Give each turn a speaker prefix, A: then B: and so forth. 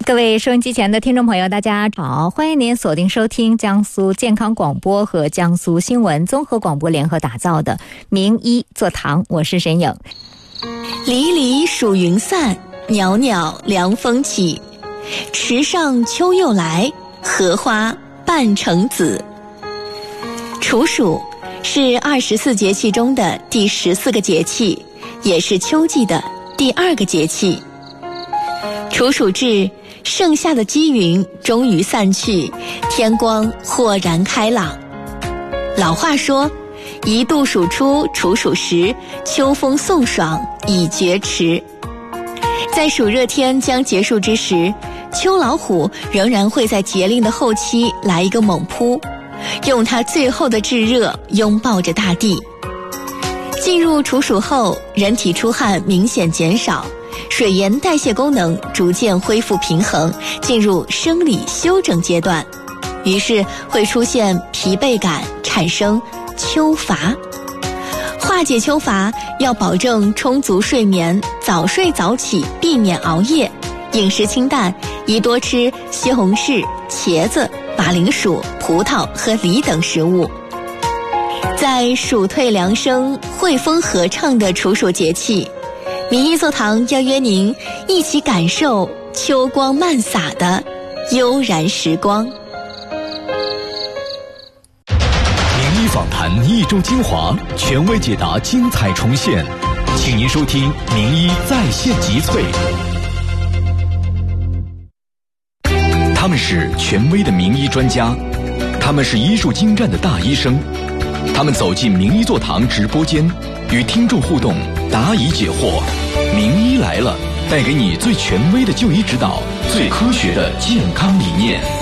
A: 各位收音机前的听众朋友大家好，欢迎您锁定收听江苏健康广播和江苏新闻综合广播联合打造的名医座堂，我是沈颖。
B: 离离暑云散，袅袅凉风起，池上秋又来，荷花半成紫。处暑是24节气中的第14个节气，也是秋季的第2个节气。处暑至，盛夏的积云终于散去，天光豁然开朗。老话说，一度暑出处暑时，秋风送爽已觉迟。在暑热天将结束之时，秋老虎仍然会在节令的后期来一个猛扑，用它最后的炙热拥抱着大地。进入处暑后，人体出汗明显减少，水盐代谢功能逐渐恢复平衡，进入生理休整阶段，于是会出现疲惫感，产生秋乏。化解秋乏，要保证充足睡眠，早睡早起，避免熬夜，饮食清淡，宜多吃西红柿、茄子、马铃薯、葡萄和梨等食物。在暑退凉生、惠风和畅的处暑节气，名医座堂要约您一起感受秋光漫洒的悠然时光。
C: 名医访谈一周精华，权威解答精彩重现，请您收听名医在线集萃。他们是权威的名医专家，他们是医术精湛的大医生，他们走进名医座堂直播间，与听众互动，答疑解惑。名医来了，带给你最权威的就医指导，最科学的健康理念。